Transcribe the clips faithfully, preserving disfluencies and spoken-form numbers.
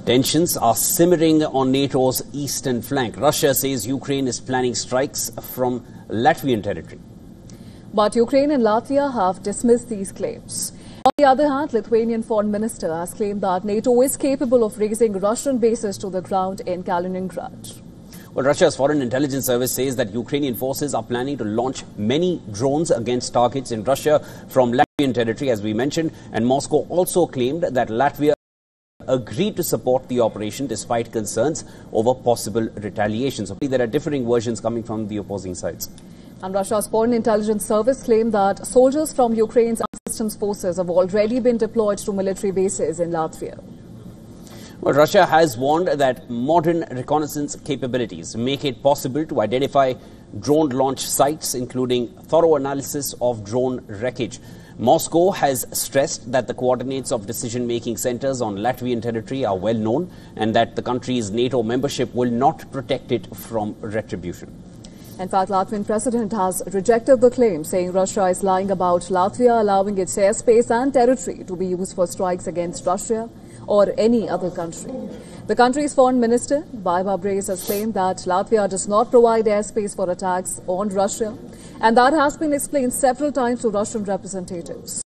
Tensions are simmering on NATO's eastern flank. Russia says Ukraine is planning strikes from Latvian territory. But Ukraine and Latvia have dismissed these claims. On the other hand, Lithuanian Foreign Minister has claimed that NATO is capable of razing Russian bases to the ground in Kaliningrad. Well, Russia's Foreign Intelligence Service says that Ukrainian forces are planning to launch many drones against targets in Russia from Latvian territory, as we mentioned, and Moscow also claimed that Latvia agreed to support the operation despite concerns over possible retaliation. So there are differing versions coming from the opposing sides. And Russia's Foreign Intelligence Service claimed that soldiers from Ukraine's armed systems forces have already been deployed to military bases in Latvia. Well, Russia has warned that modern reconnaissance capabilities make it possible to identify drone launch sites, including thorough analysis of drone wreckage. Moscow has stressed that the coordinates of decision-making centers on Latvian territory are well known and that the country's NATO membership will not protect it from retribution. In fact, Latvian president has rejected the claim, saying Russia is lying about Latvia allowing its airspace and territory to be used for strikes against Russia or any other country. The country's foreign minister, Baiba Brace, has claimed that Latvia does not provide airspace for attacks on Russia, and that has been explained several times to Russian representatives.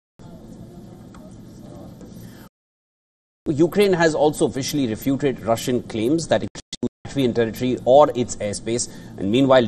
Ukraine has also officially refuted Russian claims that it is Latvian territory or its airspace, and meanwhile